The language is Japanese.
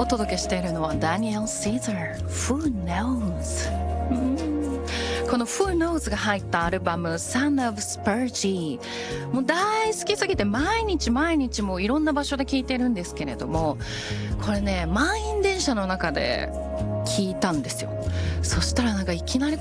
お届けしているのはダニエル・シーザー Who Knows、この Who Knows が入ったアルバム Son of Spurgey、 もう大好きすぎて毎日もういろんな場所で聴いてるんですけれども、これね満員電車の中で聴いたんですよ。そしたらなんかいきなり